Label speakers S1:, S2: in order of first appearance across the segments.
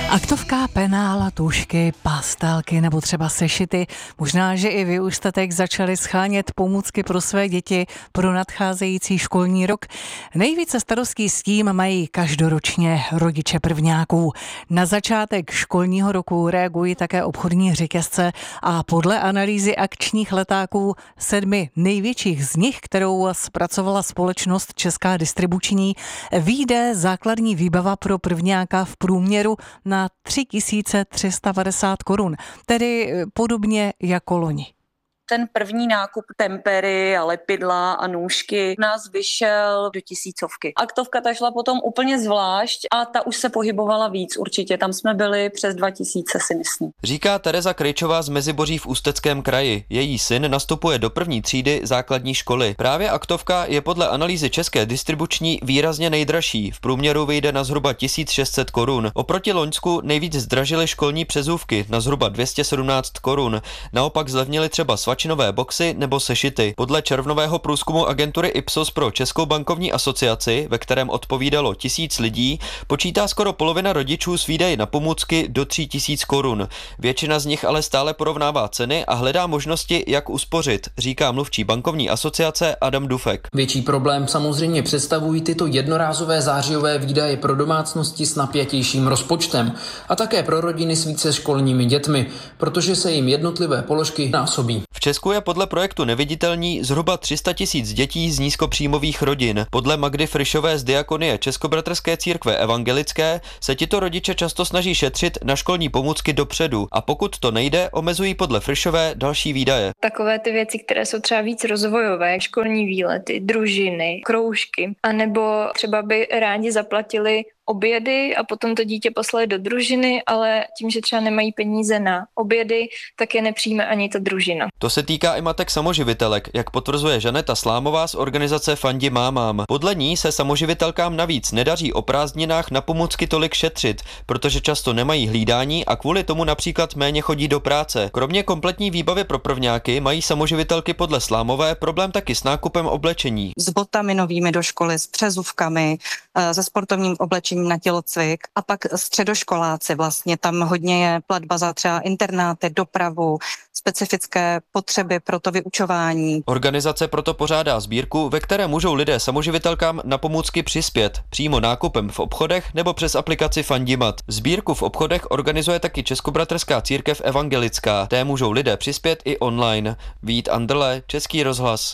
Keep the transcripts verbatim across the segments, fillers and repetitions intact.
S1: Aktovka, penál, tužky, pastelky nebo třeba sešity. Možná, že i vy už jste teď začali schánět pomůcky pro své děti pro nadcházející školní rok. Nejvíce starostí s tím mají každoročně rodiče prvňáků. Na začátek školního roku reagují také obchodní řetězce a podle analýzy akčních letáků sedmi největších z nich, kterou zpracovala společnost Česká distribuční, vyjde základní výbava pro prvňáka v průměru na tři tisíce tři sta padesát korun, tedy podobně jako loni.
S2: Ten první nákup tempery a lepidla a nůžky nás vyšel do tisícovky. Aktovka ta šla potom úplně zvlášť a ta už se pohybovala víc určitě. Tam jsme byli přes dva tisíce, si myslím.
S3: Říká Tereza Krejčová z Meziboří v Ústeckém kraji. Její syn nastupuje do první třídy základní školy. Právě aktovka je podle analýzy České distribuční výrazně nejdražší. V průměru vyjde na zhruba tisíc šest set korun. Oproti loňsku nejvíc zdražily školní přezůvky na zhruba dvě stě sedmnáct korun. Naopak zlevnily třeba svačinové boxy nebo sešity. Podle červnového průzkumu agentury Ipsos pro Českou bankovní asociaci, ve kterém odpovídalo tisíc lidí, počítá skoro polovina rodičů s výdaji na pomůcky do tří tisíc korun. Většina z nich ale stále porovnává ceny a hledá možnosti, jak uspořit, říká mluvčí bankovní asociace Adam Dufek.
S4: Větší problém samozřejmě představují tyto jednorázové zářijové výdaje pro domácnosti s napjatějším rozpočtem a také pro rodiny s více školními dětmi, protože se jim jednotlivé položky násobí.
S3: V Česku je podle projektu Neviditelní zhruba tři sta tisíc dětí z nízkopříjmových rodin. Podle Magdy Frišové z Diakonie Českobratrské církve evangelické se tito rodiče často snaží šetřit na školní pomůcky dopředu a pokud to nejde, omezují podle Frišové další výdaje.
S5: Takové ty věci, které jsou třeba víc rozvojové, školní výlety, družiny, kroužky, anebo třeba by rádi zaplatili obědy a potom to dítě poslali do družiny, ale tím, že třeba nemají peníze na obědy, tak je nepřijme ani ta družina.
S3: To se týká i matek samoživitelek, jak potvrzuje Žaneta Slámová z organizace Fandi mámám. Podle ní se samoživitelkám navíc nedaří o prázdninách na pomůcky tolik šetřit, protože často nemají hlídání a kvůli tomu například méně chodí do práce. Kromě kompletní výbavy pro prvňáky mají samoživitelky podle Slámové problém taky s nákupem oblečení.
S6: S botami novými do školy, s přezůvkami, se sportovním oblečením na tělocvik a pak středoškoláci vlastně. Tam hodně je platba za třeba internáty, dopravu, specifické potřeby pro to vyučování.
S3: Organizace proto pořádá sbírku, ve které můžou lidé samoživitelkám na pomůcky přispět, přímo nákupem v obchodech nebo přes aplikaci Fandimat. Sbírku v obchodech organizuje taky Českobratrská církev evangelická. Té můžou lidé přispět i online. Vít Anderle, Český rozhlas.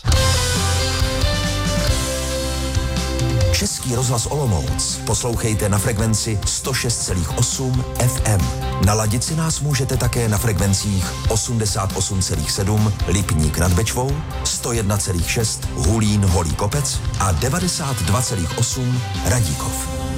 S7: Český rozhlas Olomouc poslouchejte na frekvenci sto šest celá osm F M. Naladit si nás můžete také na frekvencích osmdesát osm celá sedm Lipník nad Bečvou, sto jedna celá šest Hulín Holý Kopec a devadesát dva celá osm Radíkov.